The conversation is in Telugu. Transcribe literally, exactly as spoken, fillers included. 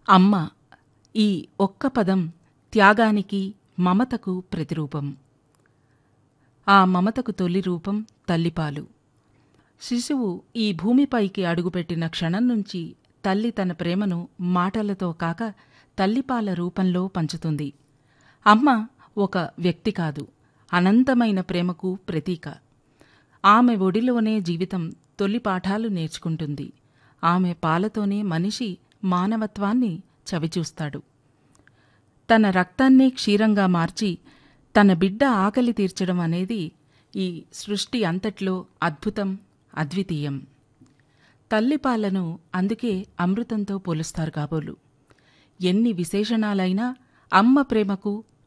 అమ్మ ఈ ఒక్క పదం త్యాగానికి, మమతకు ప్రతిరూపం. ఆ మమతకు తొలి రూపం తల్లిపాలు. శిశువు ఈ భూమిపైకి అడుగుపెట్టిన క్షణం నుంచి తల్లి తన ప్రేమను మాటలతో కాక తల్లిపాల రూపంలో పంచుతుంది. అమ్మ ఒక వ్యక్తి కాదు, అనంతమైన ప్రేమకు ప్రతీక. ఆమె ఒడిలోనే జీవితం తొలి పాఠాలు నేర్చుకుంటుంది. ఆమె పాలతోనే మనిషి మానవత్వాన్ని చవిచూస్తాడు. తన రక్తాన్నే క్షీరంగా మార్చి తన బిడ్డ ఆకలి తీర్చడం అనేది ఈ సృష్టి అంతట్లో అద్భుతం, అద్వితీయం. తల్లిపాలను అందుకే అమృతంతో పోలుస్తారు కాబోలు. ఎన్ని విశేషణాలైనా అమ్మ ప్రేమకు